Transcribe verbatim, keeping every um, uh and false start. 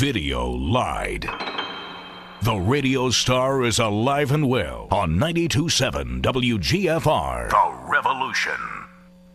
video lied. The radio star is alive and well on ninety-two point seven W G F R. The Revolution.